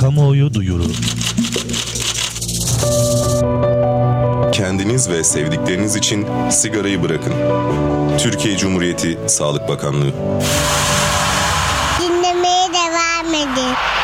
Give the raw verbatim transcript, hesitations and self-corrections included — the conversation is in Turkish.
Kamuoyu duyuru. Kendiniz ve sevdikleriniz için sigarayı bırakın. Türkiye Cumhuriyeti Sağlık Bakanlığı. Dinlemeye devam edin.